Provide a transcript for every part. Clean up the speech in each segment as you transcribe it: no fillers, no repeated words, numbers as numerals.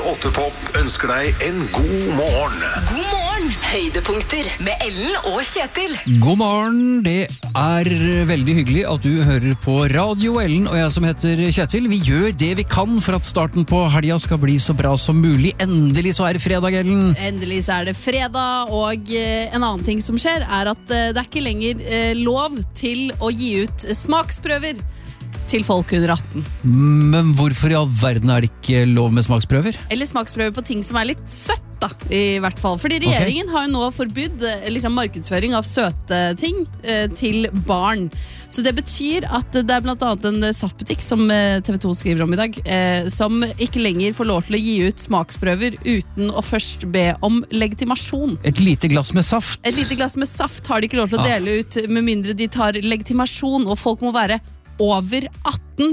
8 Pop ønsker deg en god morgen. God morgen, høydepunkter med Ellen og Kjetil. God morgen, det er veldig hyggelig at du hører på Radio Ellen og jeg som heter Kjetil. Vi gjør det vi kan for at starten på helga skal bli så bra som mulig. Endelig så er det fredag, Ellen. Endelig så er det fredag, og en annen ting som skjer er at det er ikke lenger lov til å gi ut smaksprøver til folk under 18. Men hvorfor i all verden er det ikke lov med smaksprøver? Eller smaksprøver på ting som er litt søtt da, i hvert fall. Fordi regjeringen har jo nå forbudt markedsføring av søte ting til barn. Så det betyr at det er blant annet en saftbutikk som TV 2 skriver om i dag, som ikke lenger får lov til å gi ut smaksprøver uten å først be om legitimasjon. Et lite glass med saft? Et lite glass med saft har de ikke lov til å dele ut med mindre de tar legitimasjon, og folk må være over 18.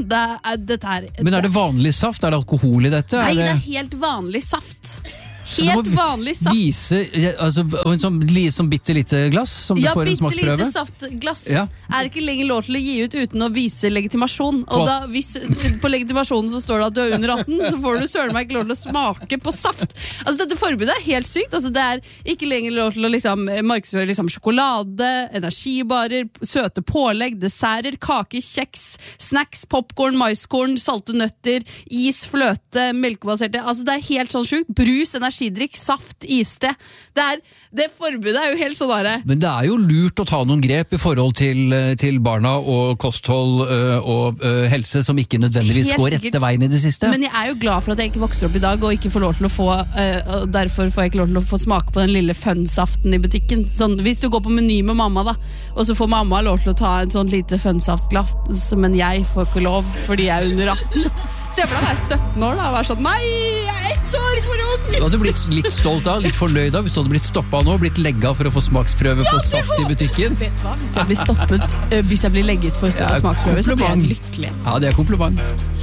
Men er det vanlig saft? Er det alkohol i dette? Nei, det er helt vanlig saft. Helt vanlig saft. Vise, altså, en sånn bitte lite glass som du får en smaksprøve? Ja, bitte lite saftglass er ikke lenger lov til å gi ut uten å vise legitimasjon. Og da, hvis på legitimasjonen så står det at du er under 18, så får du søren meg ikke lov til å smake på saft. Altså, dette forbudet er helt sykt. Altså, det er ikke lenger lov til å markedsføre sjokolade, energibarer, søte pålegg, desserter, kake, kjeks, snacks, popcorn, maiskorn, salte nøtter, is, fløte, melkebaserte. Altså, det er helt sånn sjukt. Brus, energidrikk, saft, iste. Det forbudet er jo helt sånn der. Men det er jo lurt å ta noen grep i forhold til barna og kosthold og helse som ikke nødvendigvis går rette veien i det siste. Men jeg er jo glad for at jeg ikke vokser opp i dag og ikke får lov til å få derfor får jeg ikke lov til å få smake på den lille fun-saften i butikken. Sånn, hvis du går på Meny med mamma da, og så får mamma lov til å ta en sånn lite fun-saftglass, men jeg får ikke lov fordi jeg er under 18. Se for deg å være 17 år da, og være sånn, nei, jeg er 1 år for ung! Du hadde blitt litt stolt av, litt fornøyd av, hvis du hadde blitt stoppet nå, blitt legget for å få smaksprøve på saft i butikken. Vet du hva, hvis jeg blir stoppet, hvis jeg blir legget for smaksprøve, så blir jeg lykkelig. Ja, det er kompliment.